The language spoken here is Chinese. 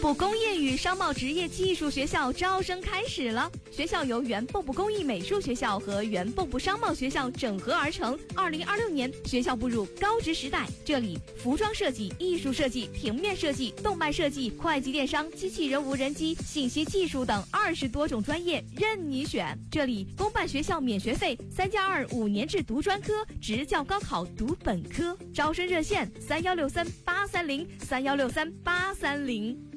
部工业与商贸职业技术学校招生开始了。学校由原蚌埠工艺美术学校和原蚌埠商贸学校整合而成。2026年，学校步入高职时代，这里服装设计、艺术设计、平面设计、动漫设计、会计电商、机器人无人机、信息技术等20多种专业任你选。这里公办学校免学费，3+2 5年制读专科，职教高考读本科。招生热线：3163-830，3163-830。